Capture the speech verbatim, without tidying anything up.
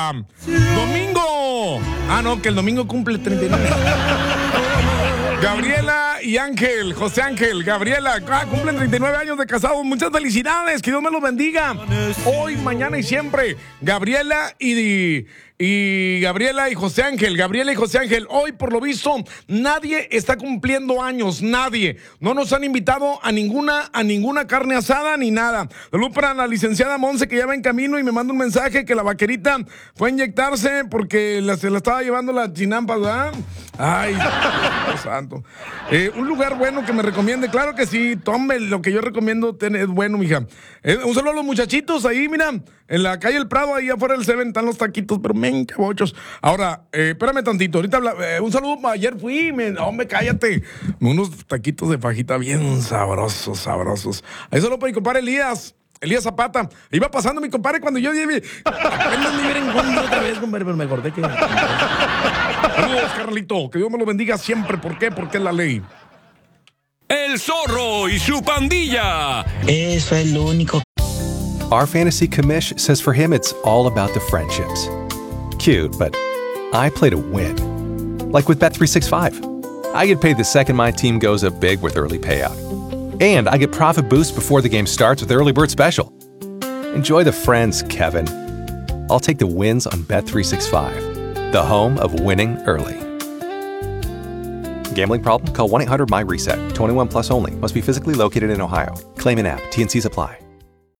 para domingo. Ah, no, que el domingo cumple treinta y nueve. Gabriela y Ángel, José Ángel, Gabriela, ah, cumplen treinta y nueve años de casados. Muchas felicidades, que Dios me los bendiga. Hoy, mañana y siempre. Gabriela y, y Gabriela y José Ángel, Gabriela y José Ángel. Hoy, por lo visto, nadie está cumpliendo años, nadie. No nos han invitado a ninguna, a ninguna carne asada ni nada. Saludos para la licenciada Monse, que ya va en camino y me manda un mensaje que la vaquerita fue a inyectarse porque la, se la estaba llevando la chinampa, ¿verdad? Ay, Dios santo. Eh, un lugar bueno que me recomiende, claro que sí, tome lo que yo recomiendo, ten, es bueno, mija. Eh, un saludo a los muchachitos ahí, mira, en la calle El Prado, ahí afuera del Seven, están los taquitos, pero men, cabochos. Ahora, eh, espérame tantito, ahorita habla, eh, un saludo, ayer fui, men, hombre, cállate. Unos taquitos de fajita bien sabrosos, sabrosos. Ahí solo para mi compadre Elías. Elías Zapata, iba pasando mi compadre cuando yo llegué. Apenas me viera en contra otra vez, compadre, pero me acordé que. Saludos, carnalito, que Dios me lo bendiga siempre. ¿Por qué? Porque es la ley. El Zorro y su pandilla. Eso es lo único. Our fantasy commish says for him it's all about the friendships. Cute, but I play to win. Like with Bet three sixty-five. I get paid the second my team goes up big with early payout. And I get profit boost before the game starts with Early Bird Special. Enjoy the friends, Kevin. I'll take the wins on Bet three sixty-five, the home of winning early. Gambling problem? Call one eight hundred M Y RESET. twenty-one plus only. Must be physically located in Ohio. Claim in app. T N Cs apply.